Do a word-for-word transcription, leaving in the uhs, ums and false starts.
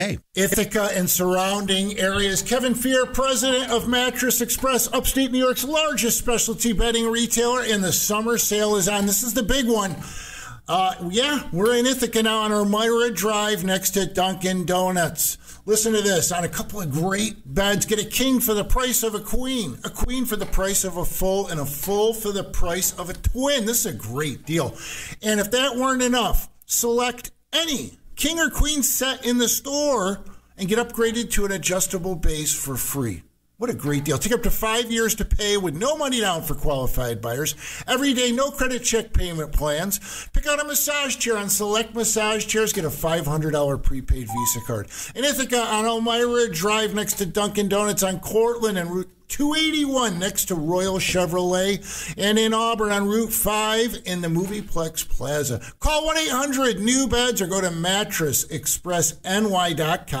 Hey. Ithaca and surrounding areas. Kevin Fear, president of Mattress Express, upstate New York's largest specialty bedding retailer, and the summer sale is on. This is the big one. Uh, yeah, we're in Ithaca now on Elmira Drive next to Dunkin' Donuts. Listen to this. On a couple of great beds, get a king for the price of a queen, a queen for the price of a full, and a full for the price of a twin. This is a great deal. And if that weren't enough, select any king or queen set in the store and get upgraded to an adjustable base for free. What a great deal. Take up to five years to pay with no money down for qualified buyers. Every day, no credit check payment plans. Pick out a massage chair on select massage chairs. Get a five hundred dollars prepaid Visa card. In Ithaca on Elmira Drive next to Dunkin' Donuts on Cortland and Route two eighty-one next to Royal Chevrolet. And in Auburn on Route five in the Movieplex Plaza. Call one eight hundred new beds or go to mattress express N Y dot com.